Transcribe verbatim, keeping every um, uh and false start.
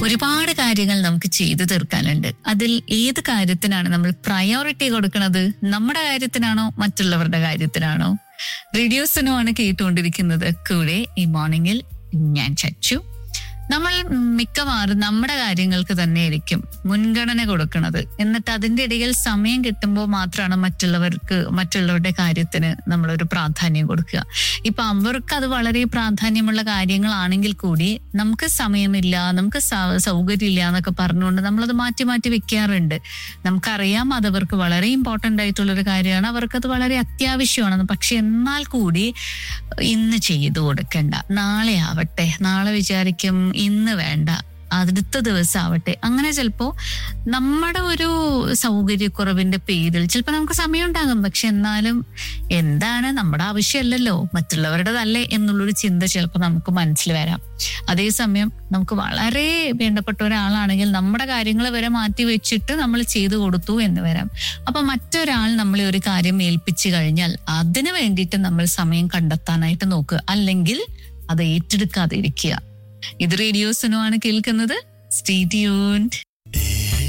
ഒരുപാട് കാര്യങ്ങൾ നമുക്ക് ചെയ്തു തീർക്കാനുണ്ട്. അതിൽ ഏത് കാര്യത്തിനാണ് നമ്മൾ പ്രയോറിറ്റി കൊടുക്കുന്നത്? നമ്മുടെ കാര്യത്തിനാണോ മറ്റുള്ളവരുടെ കാര്യത്തിനാണോ? റേഡിയോസിനോ ആണ് കേട്ടുകൊണ്ടിരിക്കുന്നത്. കൂടെ ഈ മോർണിംഗിൽ ഞാൻ ചച്ചു. നമ്മൾ മിക്കവാറും നമ്മുടെ കാര്യങ്ങൾക്ക് തന്നെയായിരിക്കും മുൻഗണന കൊടുക്കുന്നത്. എന്നിട്ട് അതിന്റെ ഇടയിൽ സമയം കിട്ടുമ്പോൾ മാത്രമാണ് മറ്റുള്ളവർക്ക് മറ്റുള്ളവരുടെ കാര്യത്തിന് നമ്മളൊരു പ്രാധാന്യം കൊടുക്കുക. ഇപ്പൊ അവർക്ക് അത് വളരെ പ്രാധാന്യമുള്ള കാര്യങ്ങളാണെങ്കിൽ കൂടി നമുക്ക് സമയമില്ല, നമുക്ക് സൗകര്യമില്ല എന്നൊക്കെ പറഞ്ഞുകൊണ്ട് നമ്മളത് മാറ്റി മാറ്റി വെക്കാറുണ്ട്. നമുക്കറിയാം അതവർക്ക് വളരെ ഇമ്പോർട്ടൻ്റ് ആയിട്ടുള്ളൊരു കാര്യമാണ്, അവർക്കത് വളരെ അത്യാവശ്യമാണെന്ന്. പക്ഷെ എന്നാൽ കൂടി ഇന്ന് ചെയ്തു കൊടുക്കണ്ട, നാളെ ആവട്ടെ, നാളെ വിചാരിക്കും, ഇന്ന് വേണ്ട, അടുത്ത ദിവസം ആവട്ടെ. അങ്ങനെ ചിലപ്പോ നമ്മുടെ ഒരു സൗകര്യക്കുറവിന്റെ പേരിൽ ചിലപ്പോൾ നമുക്ക് സമയം ഉണ്ടാകും. പക്ഷെ എന്നാലും എന്താണ്, നമ്മുടെ ആവശ്യമല്ലല്ലോ, മറ്റുള്ളവരുടേതല്ലേ എന്നുള്ളൊരു ചിന്ത ചിലപ്പോൾ നമുക്ക് മനസ്സിൽ വരാം. അതേസമയം നമുക്ക് വളരെ വേണ്ടപ്പെട്ട ഒരാളാണെങ്കിൽ നമ്മുടെ കാര്യങ്ങൾ വരെ മാറ്റി വെച്ചിട്ട് നമ്മൾ ചെയ്തു കൊടുത്തു എന്ന് വരാം. അപ്പൊ മറ്റൊരാൾ നമ്മളെ ഒരു കാര്യം ഏൽപ്പിച്ചു കഴിഞ്ഞാൽ അതിന് വേണ്ടിയിട്ട് നമ്മൾ സമയം കണ്ടെത്താനായിട്ട് നോക്കുക, അല്ലെങ്കിൽ അത് ഏറ്റെടുക്കാതെ ഇരിക്കുക. ഇത് റേഡിയോസിനോ ആണ് കേൾക്കുന്നത്. Stay tuned.